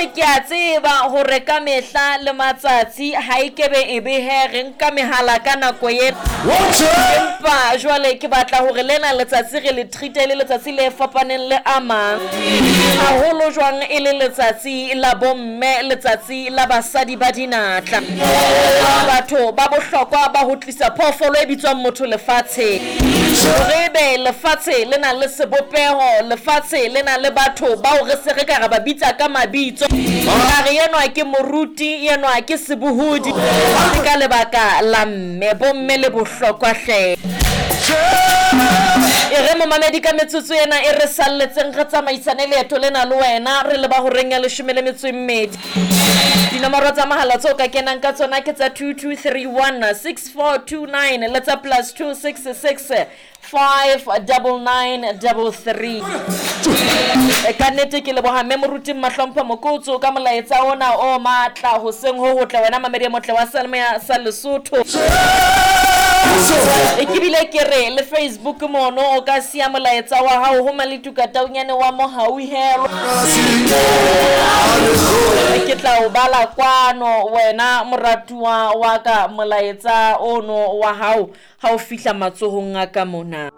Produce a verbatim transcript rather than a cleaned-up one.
ke a tseba hore ka mehla le matsatsi ha ikebe e behe re nka mehala ka nako ye empa jwale ke batla hore lena letsatsi re le treat le letsatsi le fapaneng le amang haholo jwang e le letsatsi la bomme letsatsi la basadi ba dinatla batho ba bohlokwa ba ho tlisa phofolo e bitswang motho lefatshe re be lefatshe lena le sebopeho lefatshe lena le batho ba o re se re ka ba bitsa ka mabitso a re yenwa ke moruti yenwa ke sebuhudi ka lebaka la mme bomme le bohlokwa hle e re mo mamedi ka metsotso ena e re salletseng re tsamaisane leeto lena le wena re le ba ho reng ya leshome le metso e mmedi dinomoro tsa mahala tso ka kenang ka tsona ke tsa two two three one six four two nine le tsa plus two six six five double nine double three e ka nnete ke leboha mme moruti mahlompha mokotso ka molaetsa ona o matla ho seng ho hotle wena mamedi motle wa Salma sa Lesotho e ke bile ke re le Facebook mono o ka sia molaetsa wa hao ho malituka taunyane wa mo hauhelo ke tla o bala kwano wena moratuwa wa ka molaetsa ono wa hao ha o fihla matsohong a ka mona.